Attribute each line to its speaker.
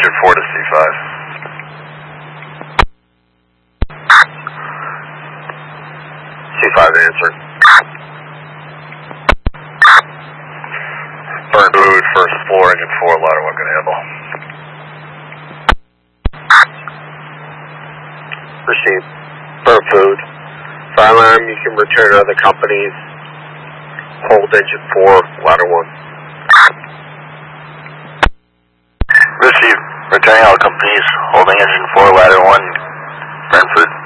Speaker 1: engine 4 to C5. C5 answer. Burn food, first floor, engine 4, ladder 1 can handle. Received. Burn food. Fire alarm, you can return to other companies. Hold engine 4, ladder 1.
Speaker 2: Received. Returning all companies, holding engine 4, ladder 1, Brentford.